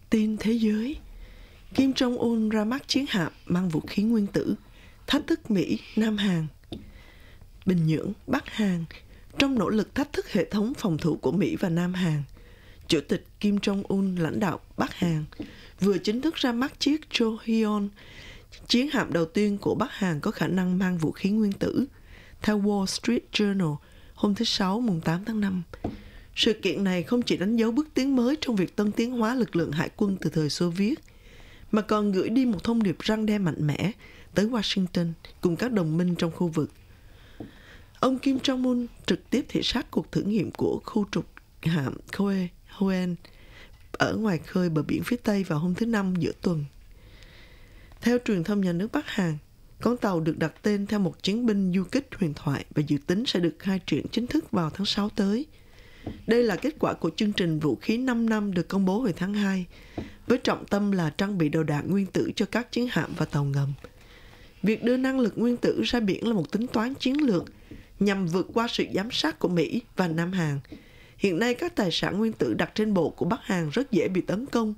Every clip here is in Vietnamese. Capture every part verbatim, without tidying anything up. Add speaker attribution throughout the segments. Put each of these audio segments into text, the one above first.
Speaker 1: Tin thế giới. Kim Jong-un ra mắt chiến hạm mang vũ khí nguyên tử, thách thức Mỹ, Nam Hàn. Bình Nhưỡng, Bắc Hàn. Trong nỗ lực thách thức hệ thống phòng thủ của Mỹ và Nam Hàn, Chủ tịch Kim Jong-un lãnh đạo Bắc Hàn vừa chính thức ra mắt chiếc Chohyeon, chiến hạm đầu tiên của Bắc Hàn có khả năng mang vũ khí nguyên tử, theo Wall Street Journal hôm thứ Sáu, mùng tám tháng năm. Sự kiện này không chỉ đánh dấu bước tiến mới trong việc tân tiến hóa lực lượng hải quân từ thời Xô Viết, mà còn gửi đi một thông điệp răn đe mạnh mẽ tới Washington cùng các đồng minh trong khu vực. Ông Kim Jong-un trực tiếp thị sát cuộc thử nghiệm của khu trục hạm Chohyeon ở ngoài khơi bờ biển phía Tây vào hôm thứ Năm giữa tuần. Theo truyền thông nhà nước Bắc Hàn, con tàu được đặt tên theo một chiến binh du kích huyền thoại và dự tính sẽ được khai triển chính thức vào tháng sáu tới. Đây là kết quả của chương trình vũ khí năm năm được công bố hồi tháng hai, với trọng tâm là trang bị đầu đạn nguyên tử cho các chiến hạm và tàu ngầm. Việc đưa năng lực nguyên tử ra biển là một tính toán chiến lược nhằm vượt qua sự giám sát của Mỹ và Nam Hàn. Hiện nay các tài sản nguyên tử đặt trên bộ của Bắc Hàn rất dễ bị tấn công.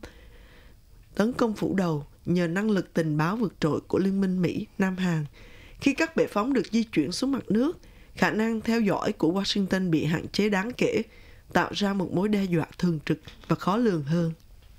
Speaker 1: Tấn công phủ đầu nhờ năng lực tình báo vượt trội của Liên minh Mỹ, Nam Hàn. Khi các bệ phóng được di chuyển xuống mặt nước, khả năng theo dõi của Washington bị hạn chế đáng kể, tạo ra một mối đe dọa thường trực và khó lường hơn.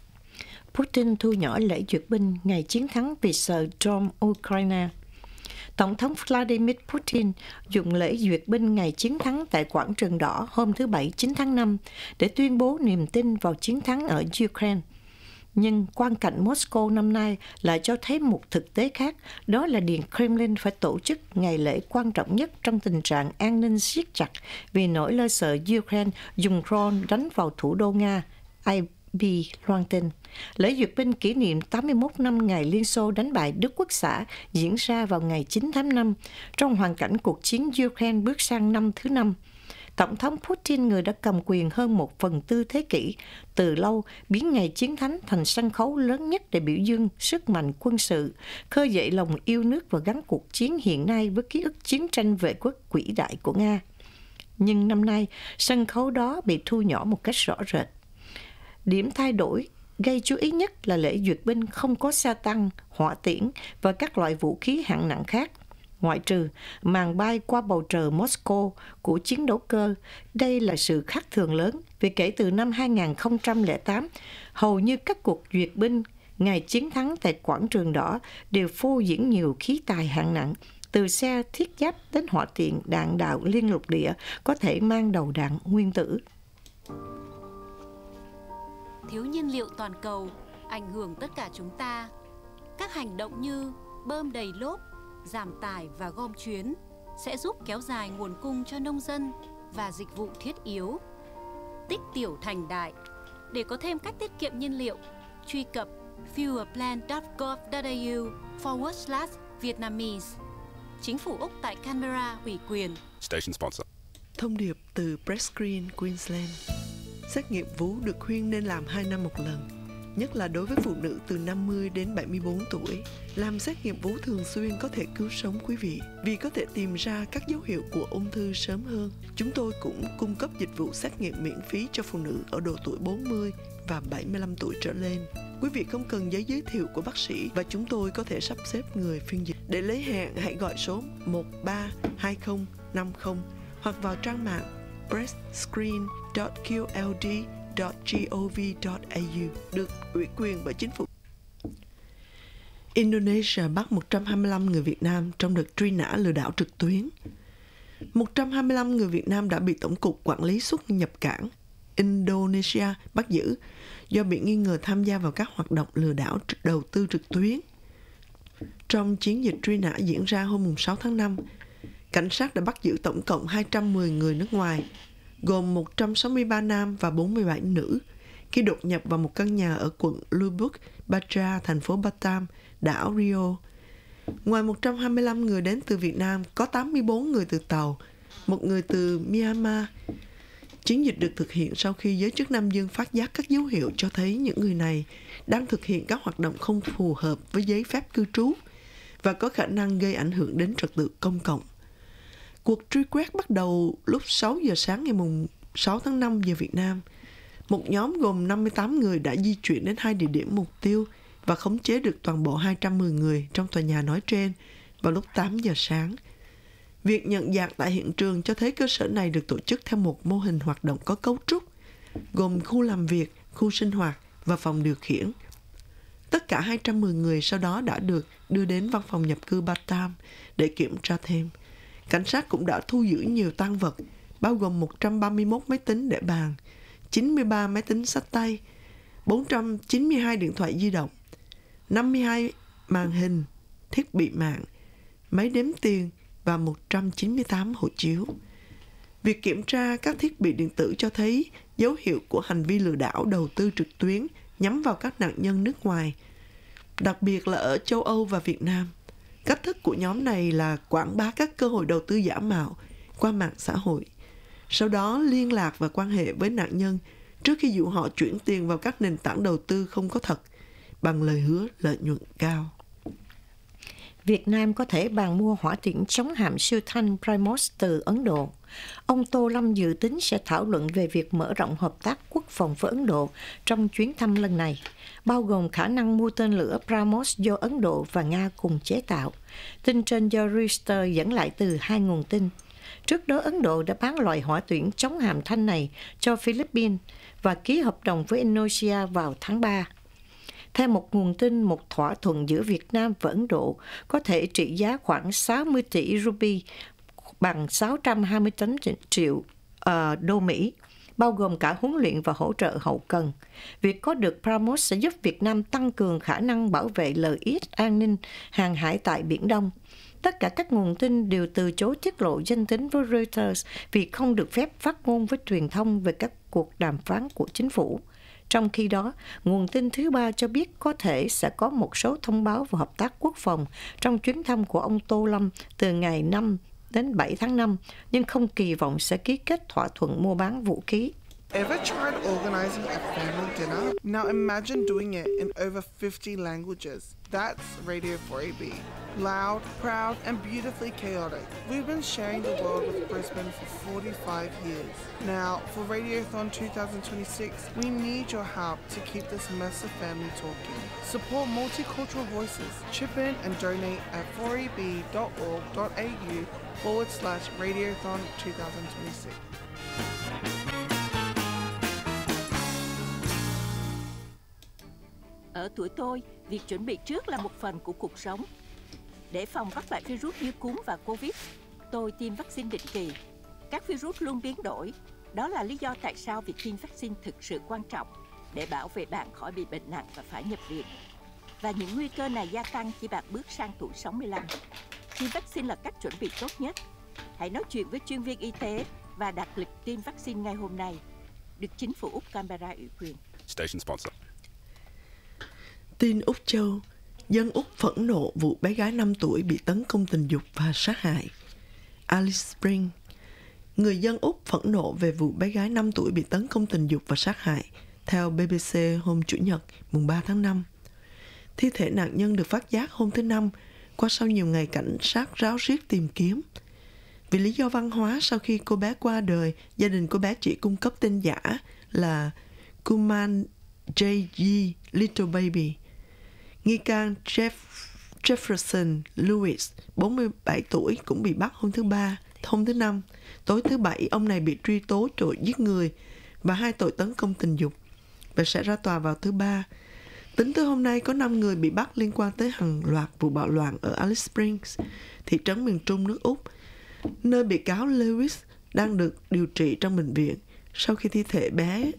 Speaker 2: Putin thu nhỏ lễ duyệt binh ngày chiến thắng vì sợ Trump Ukraine. Tổng thống Vladimir Putin dùng lễ duyệt binh ngày chiến thắng tại Quảng trường Đỏ hôm thứ Bảy chín tháng năm để tuyên bố niềm tin vào chiến thắng ở Ukraine. Nhưng quan cảnh Moscow năm nay lại cho thấy một thực tế khác, đó là Điện Kremlin phải tổ chức ngày lễ quan trọng nhất trong tình trạng an ninh siết chặt vì nỗi lo sợ Ukraine dùng drone đánh vào thủ đô Nga, i bê loan tin. Lễ duyệt binh kỷ niệm tám mươi mốt năm ngày Liên Xô đánh bại Đức Quốc xã diễn ra vào ngày chín tháng năm, trong hoàn cảnh cuộc chiến Ukraine bước sang năm thứ năm. Tổng thống Putin, người đã cầm quyền hơn một phần tư thế kỷ, từ lâu biến ngày chiến thắng thành sân khấu lớn nhất để biểu dương sức mạnh quân sự, khơi dậy lòng yêu nước và gắn cuộc chiến hiện nay với ký ức chiến tranh vệ quốc quỷ đại của Nga. Nhưng năm nay, sân khấu đó bị thu nhỏ một cách rõ rệt. Điểm thay đổi gây chú ý nhất là lễ duyệt binh không có xe tăng, hỏa tiễn và các loại vũ khí hạng nặng khác, ngoại trừ màn bay qua bầu trời Moscow của chiến đấu cơ. Đây là sự khác thường lớn vì kể từ năm hai không không tám, hầu như các cuộc duyệt binh ngày chiến thắng tại Quảng trường Đỏ đều phô diễn nhiều khí tài hạng nặng, từ xe thiết giáp đến hỏa tiễn đạn đạo liên lục địa có thể mang đầu đạn nguyên tử.
Speaker 3: Thiếu nhiên liệu toàn cầu ảnh hưởng tất cả chúng ta. Các hành động như bơm đầy lốp, giảm tải và gom chuyến sẽ giúp kéo dài nguồn cung cho nông dân và dịch vụ thiết yếu. Tích tiểu thành đại. Để có thêm cách tiết kiệm nhiên liệu, truy cập fuelplan chấm gov chấm a u forward slash Vietnamese. Chính phủ Úc tại Canberra ủy quyền.
Speaker 4: Station sponsor.
Speaker 1: Thông điệp từ Prescreen, Queensland. Xét nghiệm vú được khuyên nên làm hai năm một lần, nhất là đối với phụ nữ từ năm mươi đến bảy mươi bốn tuổi. Làm xét nghiệm vú thường xuyên có thể cứu sống quý vị, vì có thể tìm ra các dấu hiệu của ung thư sớm hơn. Chúng tôi cũng cung cấp dịch vụ xét nghiệm miễn phí cho phụ nữ ở độ tuổi bốn mươi và bảy mươi lăm tuổi trở lên. Quý vị không cần giấy giới thiệu của bác sĩ và chúng tôi có thể sắp xếp người phiên dịch. Để lấy hẹn, hãy gọi số một ba hai không năm không hoặc vào trang mạng breastscreen chấm q l d chấm gov chấm a u, được ủy quyền bởi chính phủ. Indonesia bắt một trăm hai mươi lăm người Việt Nam trong đợt truy nã lừa đảo trực tuyến. một trăm hai mươi lăm người Việt Nam đã bị Tổng cục Quản lý xuất nhập cảng Indonesia bắt giữ do bị nghi ngờ tham gia vào các hoạt động lừa đảo đầu tư trực tuyến. Trong chiến dịch truy nã diễn ra hôm sáu tháng năm, cảnh sát đã bắt giữ tổng cộng hai trăm mười người nước ngoài, gồm một trăm sáu mươi ba nam và bốn mươi bảy nữ, khi đột nhập vào một căn nhà ở quận Lubuk Baja, thành phố Batam, đảo Rio. Ngoài một trăm hai mươi lăm người đến từ Việt Nam, có tám mươi bốn người từ Tàu, một người từ Myanmar. Chiến dịch được thực hiện sau khi giới chức Nam Dương phát giác các dấu hiệu cho thấy những người này đang thực hiện các hoạt động không phù hợp với giấy phép cư trú và có khả năng gây ảnh hưởng đến trật tự công cộng. Cuộc truy quét bắt đầu lúc sáu giờ sáng ngày sáu tháng năm giờ Việt Nam. Một nhóm gồm năm mươi tám người đã di chuyển đến hai địa điểm mục tiêu và khống chế được toàn bộ hai trăm mười người trong tòa nhà nói trên vào lúc tám giờ sáng. Việc nhận dạng tại hiện trường cho thấy cơ sở này được tổ chức theo một mô hình hoạt động có cấu trúc, gồm khu làm việc, khu sinh hoạt và phòng điều khiển. Tất cả hai trăm mười người sau đó đã được đưa đến văn phòng nhập cư Batam để kiểm tra thêm. Cảnh sát cũng đã thu giữ nhiều tang vật, bao gồm một trăm ba mươi mốt máy tính để bàn, chín mươi ba máy tính xách tay, bốn trăm chín mươi hai điện thoại di động, năm mươi hai màn hình, thiết bị mạng, máy đếm tiền và một trăm chín mươi tám hộ chiếu. Việc kiểm tra các thiết bị điện tử cho thấy dấu hiệu của hành vi lừa đảo đầu tư trực tuyến nhắm vào các nạn nhân nước ngoài, đặc biệt là ở châu Âu và Việt Nam. Cách thức của nhóm này là quảng bá các cơ hội đầu tư giả mạo qua mạng xã hội, sau đó liên lạc và quan hệ với nạn nhân trước khi dụ họ chuyển tiền vào các nền tảng đầu tư không có thật bằng lời hứa lợi nhuận cao.
Speaker 2: Việt Nam có thể bàn mua hỏa tiễn chống hạm siêu thanh BrahMos từ Ấn Độ. Ông Tô Lâm dự tính sẽ thảo luận về việc mở rộng hợp tác quốc phòng với Ấn Độ trong chuyến thăm lần này, bao gồm khả năng mua tên lửa BrahMos do Ấn Độ và Nga cùng chế tạo. Tin trên do Reuters dẫn lại từ hai nguồn tin. Trước đó, Ấn Độ đã bán loại hỏa tiễn chống hạm thanh này cho Philippines và ký hợp đồng với Indonesia vào tháng ba. Theo một nguồn tin, một thỏa thuận giữa Việt Nam và Ấn Độ có thể trị giá khoảng sáu mươi tỷ rupee, bằng sáu trăm hai mươi tám triệu uh, đô Mỹ, bao gồm cả huấn luyện và hỗ trợ hậu cần. Việc có được BrahMos sẽ giúp Việt Nam tăng cường khả năng bảo vệ lợi ích an ninh hàng hải tại Biển Đông. Tất cả các nguồn tin đều từ chối tiết lộ danh tính với Reuters vì không được phép phát ngôn với truyền thông về các cuộc đàm phán của chính phủ. Trong khi đó, nguồn tin thứ ba cho biết có thể sẽ có một số thông báo về hợp tác quốc phòng trong chuyến thăm của ông Tô Lâm từ ngày năm đến bảy tháng năm, nhưng không kỳ vọng sẽ ký kết thỏa thuận mua bán vũ khí.
Speaker 4: Ever tried organizing a family dinner? Now imagine doing it in over fifty languages. That's Radio four A B. Loud, proud, and beautifully chaotic. We've been sharing the world with Brisbane for forty-five years. Now, for Radiothon twenty twenty-six, we need your help to keep this mess of family talking. Support multicultural voices. Chip in and donate at four a b dot org dot a u forward slash Radiothon twenty twenty-six.
Speaker 5: Ở tuổi tôi, việc chuẩn bị trước là một phần của cuộc sống. Để phòng các loại virus như cúm và Covid, tôi tiêm vaccine định kỳ. Các virus luôn biến đổi. Đó là lý do tại sao việc tiêm vaccine thực sự quan trọng để bảo vệ bạn khỏi bị bệnh nặng và phải nhập viện. Và những nguy cơ này gia tăng khi bạn bước sang tuổi sáu mươi lăm. Tiêm vaccine là cách chuẩn bị tốt nhất. Hãy nói chuyện với chuyên viên y tế và đặt lịch tiêm vaccine ngay hôm nay. Được chính phủ Úc Canberra ủy quyền.
Speaker 6: Station sponsor.
Speaker 1: Tin Úc Châu, dân Úc phẫn nộ vụ bé gái năm tuổi bị tấn công tình dục và sát hại. Alice Springs, người dân Úc phẫn nộ về vụ bé gái năm tuổi bị tấn công tình dục và sát hại, theo bê bê xê hôm Chủ nhật, mùng ba tháng năm. Thi thể nạn nhân được phát giác hôm thứ Năm, qua sau nhiều ngày cảnh sát ráo riết tìm kiếm. Vì lý do văn hóa, sau khi cô bé qua đời, gia đình cô bé chỉ cung cấp tên giả là Kuman J G Little Baby. Nghi can Jeff, Jefferson Lewis, bốn mươi bảy tuổi, cũng bị bắt hôm thứ Ba, hôm thứ Năm. Tối thứ Bảy, ông này bị truy tố tội giết người và hai tội tấn công tình dục và sẽ ra tòa vào thứ Ba. Tính tới hôm nay, có năm người bị bắt liên quan tới hàng loạt vụ bạo loạn ở Alice Springs, thị trấn miền trung nước Úc, nơi bị cáo Lewis đang được điều trị trong bệnh viện sau khi thi thể bé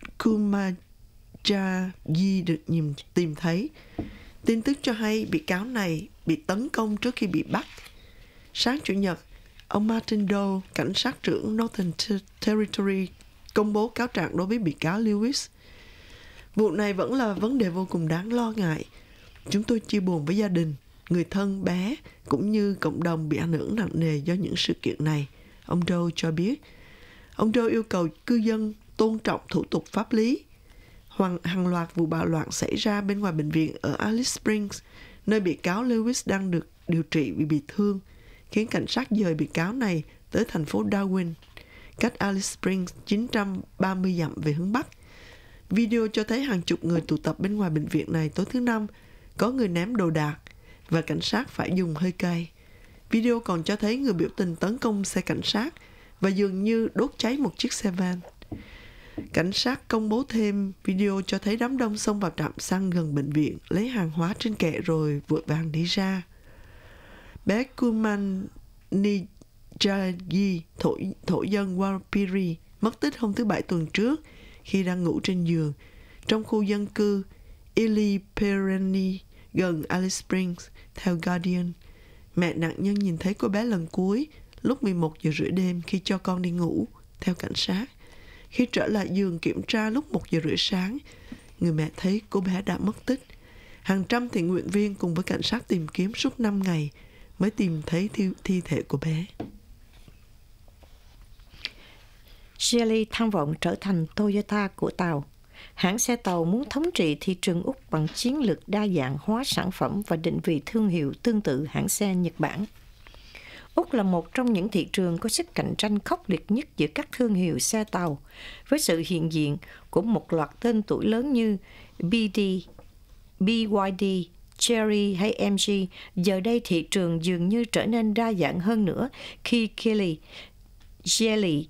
Speaker 1: Kumajayi được nhìn tìm thấy. Tin tức cho hay bị cáo này bị tấn công trước khi bị bắt. Sáng Chủ nhật, ông Martin Doe, cảnh sát trưởng Northern Territory, công bố cáo trạng đối với bị cáo Lewis. Vụ này vẫn là vấn đề vô cùng đáng lo ngại. Chúng tôi chia buồn với gia đình, người thân bé, cũng như cộng đồng bị ảnh hưởng nặng nề do những sự kiện này, ông Doe cho biết. Ông Doe yêu cầu cư dân tôn trọng thủ tục pháp lý. Hoàng, hàng loạt vụ bạo loạn xảy ra bên ngoài bệnh viện ở Alice Springs, nơi bị cáo Lewis đang được điều trị vì bị thương, khiến cảnh sát dời bị cáo này tới thành phố Darwin, cách Alice Springs chín trăm ba mươi dặm về hướng Bắc. Video cho thấy hàng chục người tụ tập bên ngoài bệnh viện này tối thứ Năm, có người ném đồ đạc và cảnh sát phải dùng hơi cay. Video còn cho thấy người biểu tình tấn công xe cảnh sát và dường như đốt cháy một chiếc xe van. Cảnh sát công bố thêm video cho thấy đám đông xông vào trạm xăng gần bệnh viện, lấy hàng hóa trên kệ rồi vội vàng đi ra. Bé Kulman Nijagi, thổ, thổ dân Warpiri, mất tích hôm thứ Bảy tuần trước khi đang ngủ trên giường trong khu dân cư Ili Pereni gần Alice Springs, theo Guardian. Mẹ nạn nhân nhìn thấy cô bé lần cuối lúc mười một giờ rưỡi đêm khi cho con đi ngủ, theo cảnh sát. Khi trở lại giường kiểm tra lúc một giờ rưỡi sáng, người mẹ thấy cô bé đã mất tích. Hàng trăm thiện nguyện viên cùng với cảnh sát tìm kiếm suốt năm ngày mới tìm thấy thi, thi thể của bé.
Speaker 2: Geely tham vọng trở thành Toyota của Tàu. Hãng xe Tàu muốn thống trị thị trường Úc bằng chiến lược đa dạng hóa sản phẩm và định vị thương hiệu tương tự hãng xe Nhật Bản. Úc là một trong những thị trường có sức cạnh tranh khốc liệt nhất giữa các thương hiệu xe Tàu, với sự hiện diện của một loạt tên tuổi lớn như bê đê, bê i đê, Chery hay em giê. Giờ đây thị trường dường như trở nên đa dạng hơn nữa khi Kelly, Geely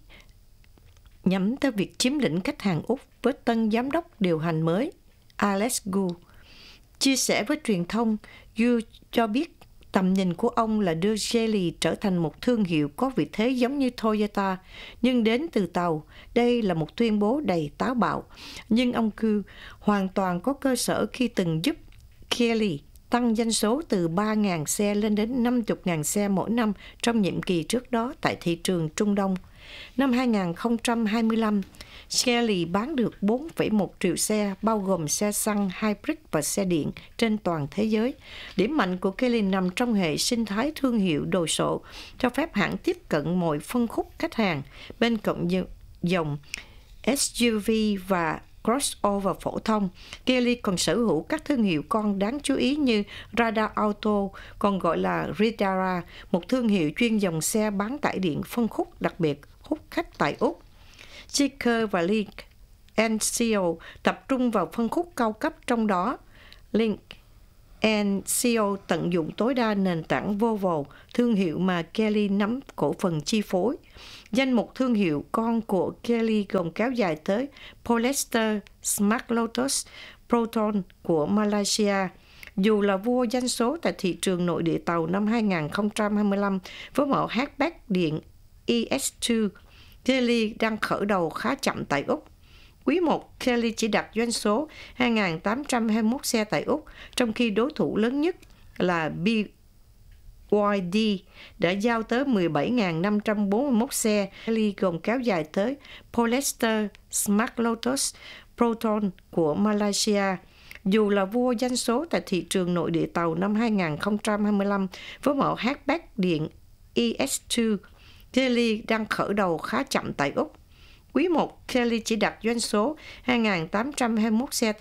Speaker 2: nhắm tới việc chiếm lĩnh khách hàng Úc với tân giám đốc điều hành mới Alex Gu. Chia sẻ với truyền thông, Gu cho biết tầm nhìn của ông là đưa Geely trở thành một thương hiệu có vị thế giống như Toyota, nhưng đến từ Tàu. Đây là một tuyên bố đầy táo bạo, nhưng ông Gu hoàn toàn có cơ sở khi từng giúp Geely tăng doanh số từ ba nghìn xe lên đến năm mươi nghìn xe mỗi năm trong nhiệm kỳ trước đó tại thị trường Trung Đông. Năm hai không hai lăm, Geely bán được bốn phẩy một triệu xe, bao gồm xe xăng, hybrid và xe điện trên toàn thế giới. Điểm mạnh của Geely nằm trong hệ sinh thái thương hiệu đồ sộ, cho phép hãng tiếp cận mọi phân khúc khách hàng, bên cạnh dòng ét u vê và crossover phổ thông. Geely còn sở hữu các thương hiệu con đáng chú ý như Radar Auto, còn gọi là Ridara, một thương hiệu chuyên dòng xe bán tải điện phân khúc đặc biệt hút khách tại Úc. Zeekr và Link and Seal tập trung vào phân khúc cao cấp, trong đó Link and Seal tận dụng tối đa nền tảng Volvo, thương hiệu mà Geely nắm cổ phần chi phối. Danh mục thương hiệu con của Geely gồm kéo dài tới Polestar, Smart Lotus, Proton của Malaysia. Dù là vua doanh số tại thị trường nội địa Tàu năm hai không hai lăm với mẫu hatchback điện e ét hai, Geely đang khởi đầu khá chậm tại Úc. Quý một, Geely chỉ đạt doanh số hai nghìn tám trăm hai mươi mốt xe tại Úc, trong khi đối thủ lớn nhất là bê i đê đã giao tới mười bảy nghìn năm trăm bốn mươi mốt xe. Geely gồm kéo dài tới Polestar, Smart Lotus, Proton của Malaysia. Dù là vua doanh số tại thị trường nội địa Tàu năm hai không hai lăm với mẫu hatchback điện e ét hai, Geely đang khởi đầu khá chậm tại Úc. Quý một, Geely chỉ đạt doanh số hai nghìn tám trăm hai mươi mốt xe